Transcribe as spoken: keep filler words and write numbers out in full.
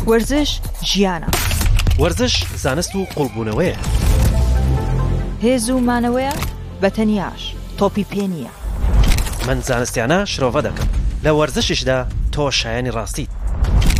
وەرزش ژیانە. وەرزش زانست و قوڵبوونەوەیە. هێز و مانەوەیە بەتەنیاش تۆپی پێ نییە. من زانستیانە شرۆڤە دەکەم، لە وەرزشیشدا تۆ شایانی ڕاستیت.